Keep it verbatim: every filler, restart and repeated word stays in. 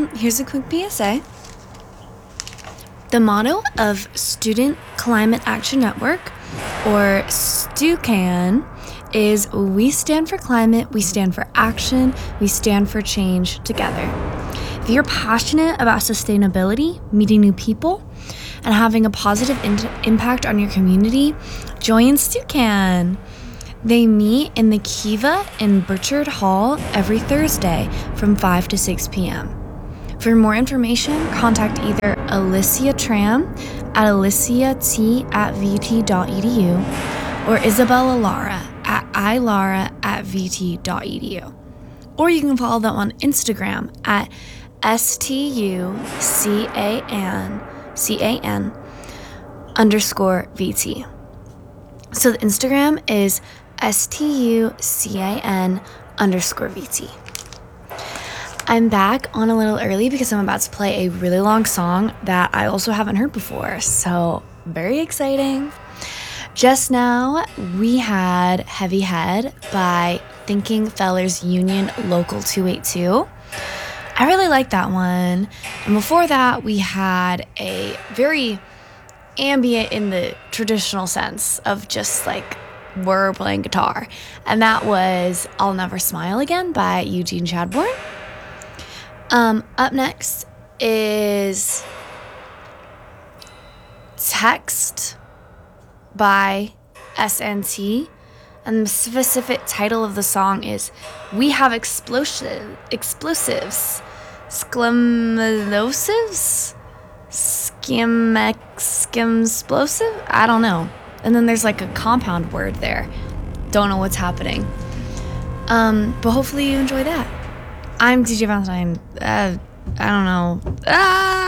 So here's a quick P S A. The motto of Student Climate Action Network, or STUCAN, is we stand for climate, we stand for action, we stand for change together. If you're passionate about sustainability, meeting new people, and having a positive in- impact on your community, join STUCAN. They meet in the Kiva in Burchard Hall every Thursday from five to six p.m. For more information, contact either Alicia Tram at aliciat at vt.edu or Isabella Lara at ilara at vt.edu. Or you can follow them on Instagram at S-T-U-C-A-N C-A-N underscore VT. So the Instagram is S-T-U-C-A-N underscore VT. I'm back on a little early because I'm about to play a really long song that I also haven't heard before, so very exciting. Just now, we had Heavy Head by Thinking Fellers Union Local two eighty-two. I really like that one. And before that, we had a very ambient in the traditional sense of just like we're playing guitar. And that was I'll Never Smile Again by Eugene Chadbourne. Um, up next is Text by S N T, and the specific title of the song is We Have Explosive, Explosives, Sklimosives, Skim, Skimsplosive? I don't know. And then there's like a compound word there. Don't know what's happening. Um, but hopefully you enjoy that. I'm D J Valentine. Uh, I don't know. Ah!